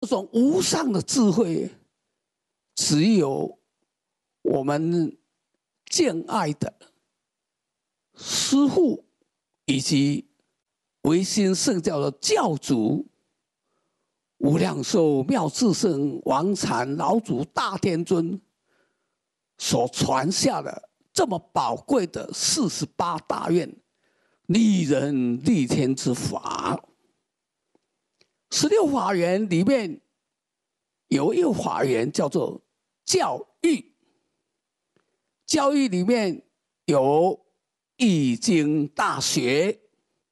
种无上的智慧，只有我们敬爱的师父以及维新圣教的教主无量寿妙智圣王禅老祖大天尊所传下的这么宝贵的48大愿利人利天之法。16法缘里面有一个法缘叫做教育，教育里面有易经大学，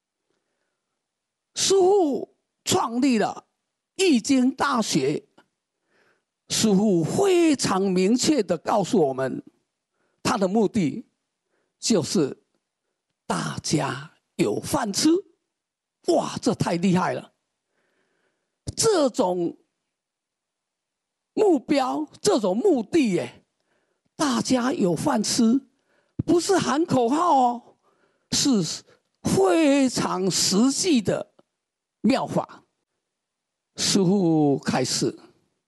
师父创立了易经大学，师父非常明确的告诉我们，他的目的就是大家有饭吃。哇，这太厉害了！这种目标，这种目的耶，大家有饭吃，不是喊口号哦，是非常实际的妙法。师父开始，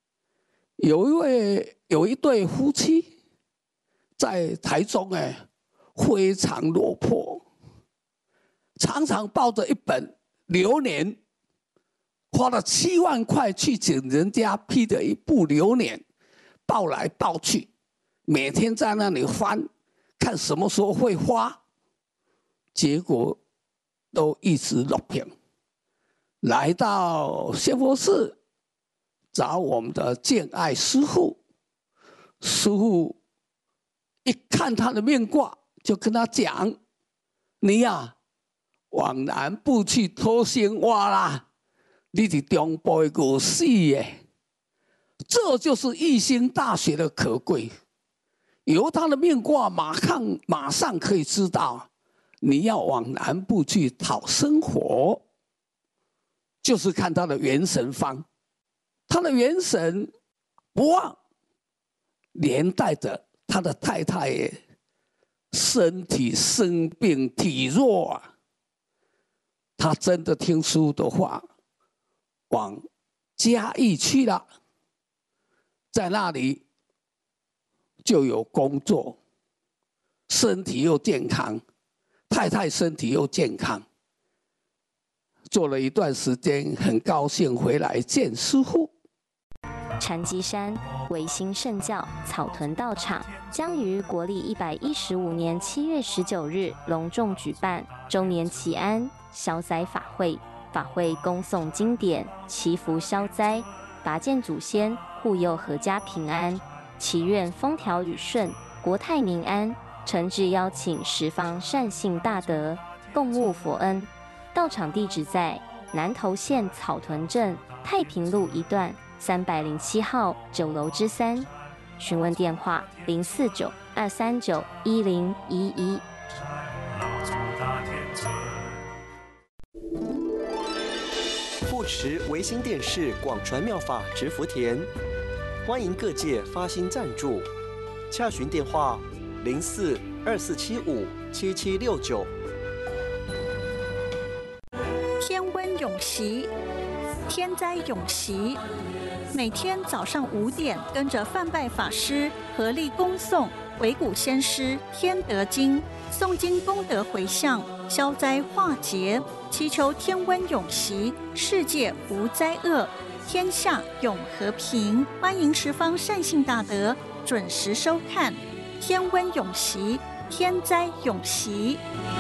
有一对夫妻在台中非常落魄，常常抱着一本流年，花了7万块去请人家批的一部流年，抱来抱去，每天在那里翻，看什么时候会花，结果都一直落平。来到仙佛寺找我们的敬爱师父，师父一看他的命卦，就跟他讲：“你呀，往南部去偷生活啦！你是中部的牛死耶！”这就是易经大学的可贵，由他的命卦马上可以知道，你要往南部去讨生活，就是看他的元神方，他的元神不旺，连带着他的太太身体生病体弱啊。他真的听师父的话，往嘉义去了，在那里就有工作，身体又健康，太太身体又健康。做了一段时间，很高兴回来见师父。 禅机山维新圣教草屯道场将于国历115年7月19日隆重举办周年祈安消灾法会，法会恭诵经典，祈福消灾，拔见祖先，护佑阖家平安，祈愿风调雨顺，国泰民安。诚挚邀请十方善信大德共沐佛恩。道场地址在南投县草屯镇太平路1段307号9楼之3，询问电话049-239-1011。 护持维新电视广传妙法植福田，欢迎各界发心赞助，洽询电话04-2475-7769。 天温永习，天灾永习。每天早上5点，跟着范拜法师合力恭诵维古先师天德经，诵经功德回向，消灾化劫，祈求天温永习，世界无灾厄，天下永和平。欢迎十方善信大德准时收看天温永习，天灾永习。